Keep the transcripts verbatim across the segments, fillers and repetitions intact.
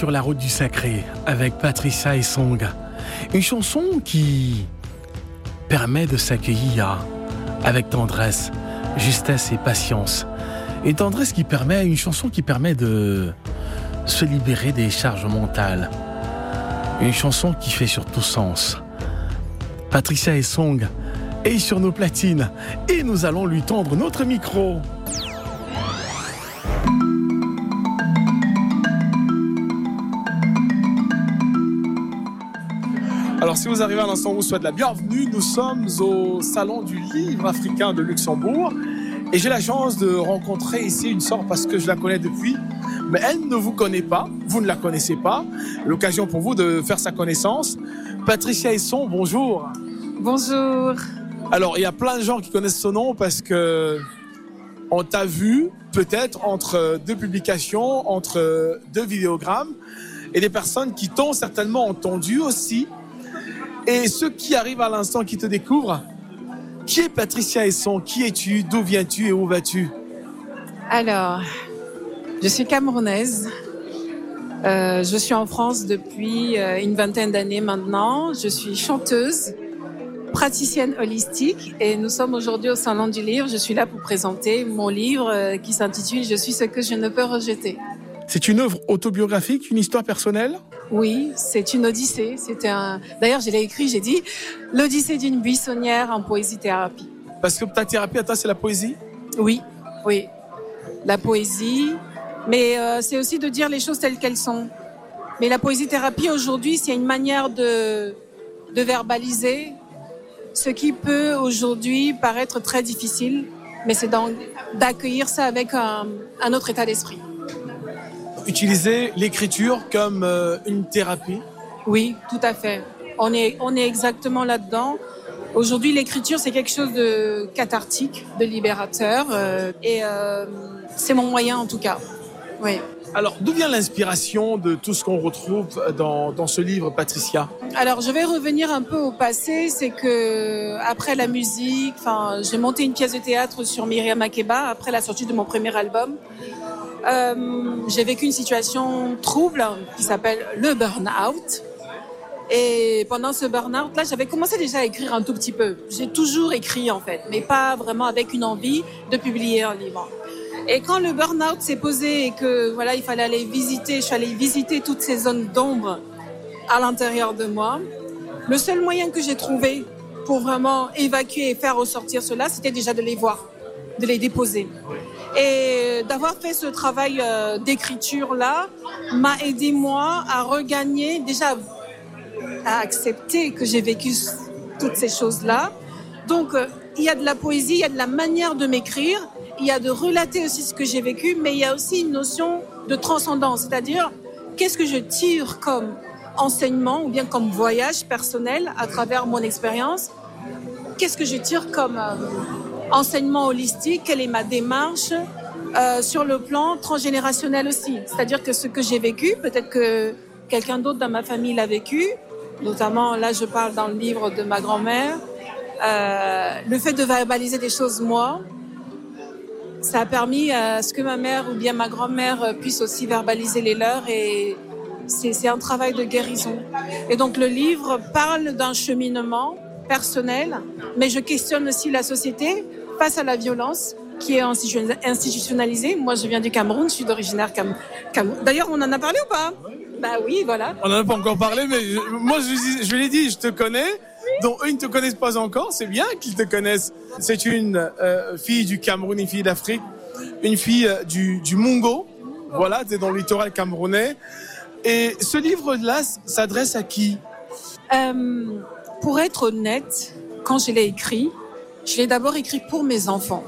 Sur la route du sacré avec Patricia Essong. Une chanson qui permet de s'accueillir avec tendresse, justesse et patience. Une tendresse qui permet, une chanson qui permet de se libérer des charges mentales. Une chanson qui fait surtout sens. Patricia Essong est sur nos platines et nous allons lui tendre notre micro. Alors si vous arrivez à l'instant, on vous souhaite la bienvenue. Nous sommes au Salon du Livre africain de Luxembourg et j'ai la chance de rencontrer ici une sœur parce que je la connais depuis, mais elle ne vous connaît pas, vous ne la connaissez pas. L'occasion pour vous de faire sa connaissance. Patricia Essong, bonjour. Bonjour. Alors il y a plein de gens qui connaissent ce nom parce que on t'a vu peut-être entre deux publications, entre deux vidéogrammes et des personnes qui t'ont certainement entendu aussi. Et ceux qui arrivent à l'instant, qui te découvrent, qui est Patricia Essong? Qui es-tu? D'où viens-tu et où vas-tu? Alors, je suis camerounaise. Euh, je suis en France depuis euh, une vingtaine d'années maintenant. Je suis chanteuse, praticienne holistique et nous sommes aujourd'hui au Salon du Livre. Je suis là pour présenter mon livre euh, qui s'intitule « Je suis ce que je ne peux rejeter ». C'est une œuvre autobiographique, une histoire personnelle? Oui, c'est une odyssée. C'était un. D'ailleurs, je l'ai écrit, j'ai dit l'odyssée d'une buissonnière en poésie-thérapie. Parce que ta thérapie à toi, c'est la poésie? Oui, oui, la poésie. Mais euh, c'est aussi de dire les choses telles qu'elles sont. Mais la poésie-thérapie aujourd'hui, c'est une manière de de verbaliser ce qui peut aujourd'hui paraître très difficile, mais c'est d'accueillir ça avec un, un autre état d'esprit. Utiliser l'écriture comme euh, une thérapie? Oui, tout à fait. On est, on est exactement là-dedans. Aujourd'hui, l'écriture, c'est quelque chose de cathartique, de libérateur. Euh, et euh, c'est mon moyen, en tout cas. Oui. Alors, d'où vient l'inspiration de tout ce qu'on retrouve dans, dans ce livre, Patricia? Alors, je vais revenir un peu au passé. C'est que après la musique, enfin, j'ai monté une pièce de théâtre sur Myriam Makeba après la sortie de mon premier album. Euh, j'ai vécu une situation trouble qui s'appelle le burn-out. Et pendant ce burn-out, là, j'avais commencé déjà à écrire un tout petit peu. J'ai toujours écrit, en fait, mais pas vraiment avec une envie de publier un livre. Et quand le burn-out s'est posé et que, voilà, il fallait aller visiter, je suis allée visiter toutes ces zones d'ombre à l'intérieur de moi, le seul moyen que j'ai trouvé pour vraiment évacuer et faire ressortir cela, c'était déjà de les voir, de les déposer. Et d'avoir fait ce travail euh, d'écriture-là m'a aidé, moi, à regagner, déjà à accepter que j'ai vécu toutes ces choses-là. Donc, euh, il y a de la poésie, il y a de la manière de m'écrire, il y a de relater aussi ce que j'ai vécu, mais il y a aussi une notion de transcendance, c'est-à-dire qu'est-ce que je tire comme enseignement ou bien comme voyage personnel à travers mon expérience, qu'est-ce que je tire comme... Euh, enseignement holistique, quelle est ma démarche euh, sur le plan transgénérationnel aussi. C'est-à-dire que ce que j'ai vécu, peut-être que quelqu'un d'autre dans ma famille l'a vécu, notamment là je parle dans le livre de ma grand-mère, euh, le fait de verbaliser des choses moi, ça a permis à ce que ma mère ou bien ma grand-mère puisse aussi verbaliser les leurs et c'est, c'est un travail de guérison. Et donc le livre parle d'un cheminement personnel, mais je questionne aussi la société face à la violence qui est institutionnalisée. Moi, je viens du Cameroun, je suis d'originaire Cam... Cam... D'ailleurs, on en a parlé ou pas? Bah oui, voilà. On n'en a pas encore parlé, mais je, moi, je, je l'ai dit, je te connais. Oui. Donc, eux, ils ne te connaissent pas encore. C'est bien qu'ils te connaissent. C'est une euh, fille du Cameroun, une fille d'Afrique, une fille euh, du, du Mungo. Voilà, tu es dans le littoral camerounais. Et ce livre-là s'adresse à qui? euh, Pour être honnête, quand je l'ai écrit, je l'ai d'abord écrit pour mes enfants.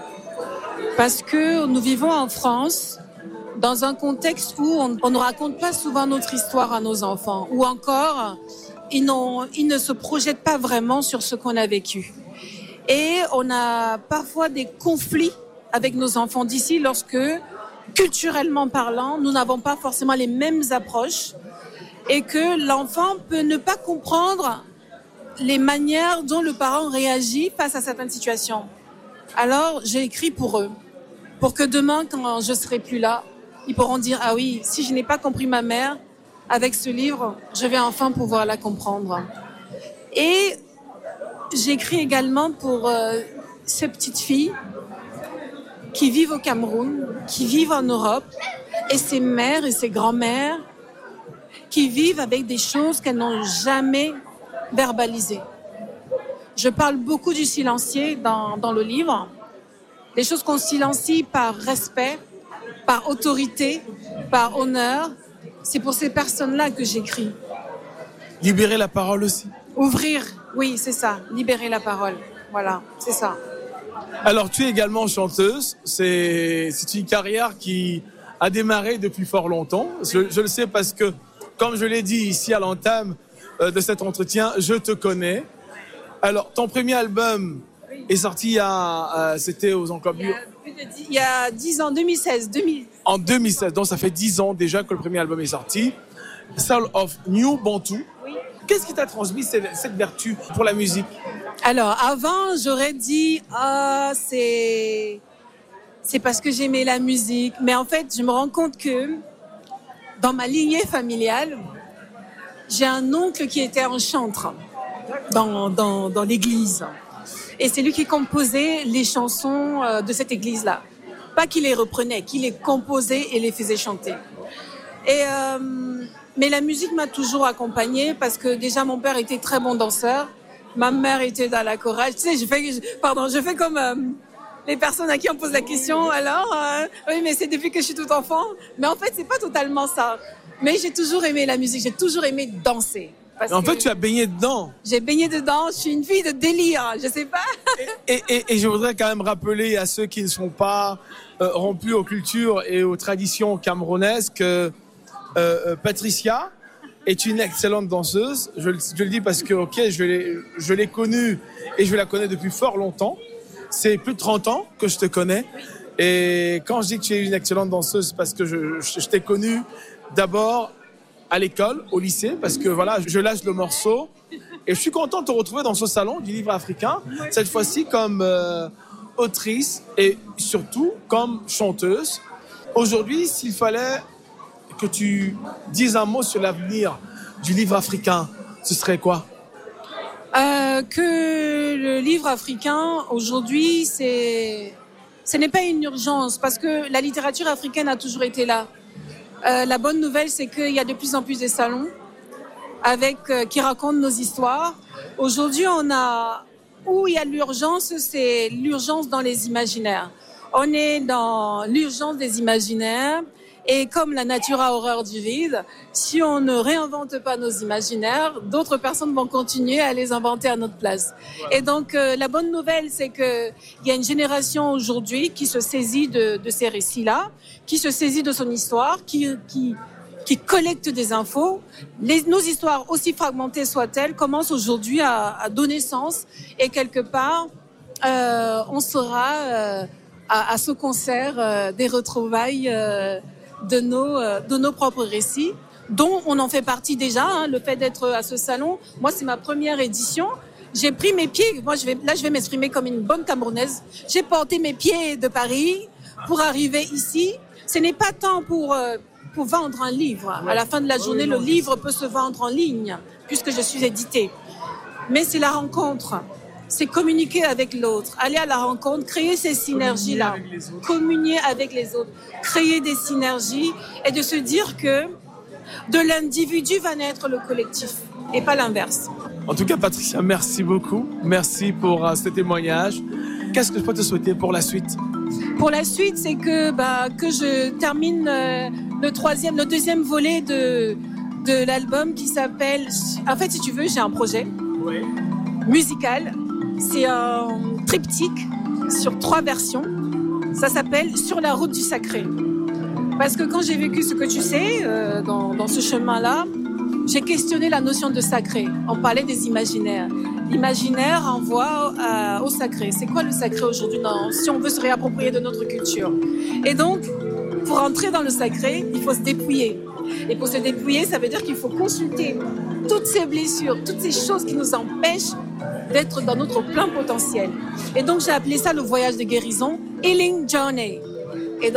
Parce que nous vivons en France dans un contexte où on, on ne raconte pas souvent notre histoire à nos enfants. Ou encore, ils, n'ont, ils ne se projettent pas vraiment sur ce qu'on a vécu. Et on a parfois des conflits avec nos enfants d'ici lorsque, culturellement parlant, nous n'avons pas forcément les mêmes approches et que l'enfant peut ne pas comprendre les manières dont le parent réagit face à certaines situations. Alors, j'ai écrit pour eux, pour que demain, quand je serai plus là, ils pourront dire « Ah oui, si je n'ai pas compris ma mère, avec ce livre, je vais enfin pouvoir la comprendre. » Et j'écris également pour euh, ces petites filles qui vivent au Cameroun, qui vivent en Europe, et ces mères et ces grands-mères qui vivent avec des choses qu'elles n'ont jamais verbalisées. Je parle beaucoup du silencieux dans, dans le livre, des choses qu'on silencie par respect, par autorité, par honneur. C'est pour ces personnes-là que j'écris. Libérer la parole aussi. Ouvrir, oui, c'est ça, libérer la parole. Voilà, c'est ça. Alors, tu es également chanteuse. C'est, c'est une carrière qui a démarré depuis fort longtemps. Je, je le sais parce que, comme je l'ai dit ici à l'entame de cet entretien, je te connais. Alors, ton premier album est sorti il y a, euh, c'était aux Enclabures. Il y a dix ans, deux mille seize. deux mille... En deux mille seize, donc ça fait dix ans déjà que le premier album est sorti. Soul of New Bantu. Oui. Qu'est-ce qui t'a transmis cette, cette vertu pour la musique? Alors, avant, j'aurais dit, ah, c'est, c'est parce que j'aimais la musique. Mais en fait, je me rends compte que dans ma lignée familiale, j'ai un oncle qui était un chantre dans, dans, dans l'église. Et c'est lui qui composait les chansons de cette église-là. Pas qu'il les reprenait, qu'il les composait et les faisait chanter. Et, euh, mais la musique m'a toujours accompagnée parce que déjà mon père était très bon danseur. Ma mère était dans la chorale. Tu sais, je fais, pardon, je fais comme euh, les personnes à qui on pose la question. Alors, euh, oui, mais c'est depuis que je suis toute enfant. Mais en fait, c'est pas totalement ça. Mais j'ai toujours aimé la musique. J'ai toujours aimé danser. En fait, tu as baigné dedans. J'ai baigné dedans. Je suis une fille de délire. Je sais pas. et, et, et je voudrais quand même rappeler à ceux qui ne sont pas euh, rompus aux cultures et aux traditions camerounaises que euh, Patricia est une excellente danseuse. Je, je le dis parce que, ok, je l'ai, je l'ai connue et je la connais depuis fort longtemps. C'est plus de trente ans que je te connais. Et quand je dis que tu es une excellente danseuse, c'est parce que je, je, je t'ai connue d'abord à l'école, au lycée, parce que voilà, je lâche le morceau. Et je suis content de te retrouver dans ce salon du livre africain, cette fois-ci comme euh, autrice et surtout comme chanteuse. Aujourd'hui, s'il fallait que tu dises un mot sur l'avenir du livre africain, ce serait quoi ? euh, Que le livre africain, aujourd'hui, c'est... ce n'est pas une urgence, parce que la littérature africaine a toujours été là. Euh, la bonne nouvelle, c'est qu'il y a de plus en plus de salons avec, euh, qui racontent nos histoires. Aujourd'hui, on a, où il y a l'urgence, c'est l'urgence dans les imaginaires. On est dans l'urgence des imaginaires. Et comme la nature a horreur du vide, si on ne réinvente pas nos imaginaires, d'autres personnes vont continuer à les inventer à notre place. Et donc, euh, la bonne nouvelle, c'est qu'il y a une génération aujourd'hui qui se saisit de, de ces récits-là, qui se saisit de son histoire, qui, qui, qui collecte des infos. Les, nos histoires, aussi fragmentées soient-elles, commencent aujourd'hui à, à donner sens. Et quelque part, euh, on sera euh, à, à ce concert euh, des retrouvailles euh, de nos, euh, de nos propres récits, dont on en fait partie déjà, hein, le fait d'être à ce salon. Moi, c'est ma première édition. J'ai pris mes pieds, moi, je vais, là, je vais m'exprimer comme une bonne Camerounaise. J'ai porté mes pieds de Paris pour arriver ici. Ce n'est pas tant pour, euh, pour vendre un livre. À la fin de la journée, le livre peut se vendre en ligne, puisque je suis éditée. Mais c'est la rencontre. C'est communiquer avec l'autre, aller à la rencontre, créer ces synergies-là, communier avec les autres, créer des synergies et de se dire que de l'individu va naître le collectif et pas l'inverse. En tout cas, Patricia, merci beaucoup. Merci pour euh, ce témoignage. Qu'est-ce que je peux te souhaiter pour la suite ? Pour la suite, c'est que, bah, que je termine euh, le troisième, le deuxième volet de, de l'album qui s'appelle... En fait, si tu veux, j'ai un projet oui. musical. C'est un triptyque sur trois versions. Ça s'appelle « Sur la route du sacré ». Parce que quand j'ai vécu ce que tu sais, euh, dans, dans ce chemin-là, j'ai questionné la notion de sacré. On parlait des imaginaires. L'imaginaire renvoie à, au sacré. C'est quoi le sacré aujourd'hui dans, si on veut se réapproprier de notre culture? Et donc, pour entrer dans le sacré, il faut se dépouiller. Et pour se dépouiller, ça veut dire qu'il faut consulter toutes ces blessures, toutes ces choses qui nous empêchent d'être dans notre plein potentiel. Et donc, j'ai appelé ça le voyage de guérison, Healing Journey. Et donc,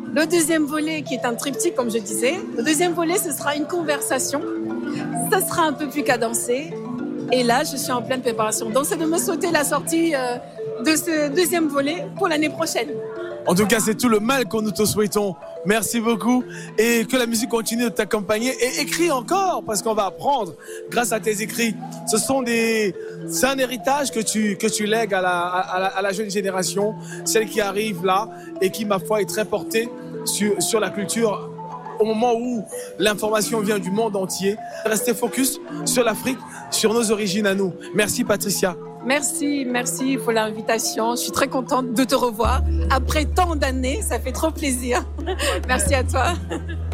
Le deuxième volet, qui est un triptyque, comme je disais, le deuxième volet, ce sera une conversation. Ça sera un peu plus cadencé. Et là, je suis en pleine préparation. Donc, c'est de me souhaiter la sortie euh, de ce deuxième volet pour l'année prochaine. En tout cas, c'est tout le mal que nous te souhaitons. Merci beaucoup et que la musique continue de t'accompagner et écris encore parce qu'on va apprendre grâce à tes écrits. Ce sont des, c'est un héritage que tu que tu lègues à la, à la à la jeune génération, celle qui arrive là et qui, ma foi, est très portée sur sur la culture. Au moment où l'information vient du monde entier, restez focus sur l'Afrique, sur nos origines à nous. Merci Patricia. Merci, merci pour l'invitation. Je suis très contente de te revoir. Après tant d'années, ça fait trop plaisir. Merci à toi.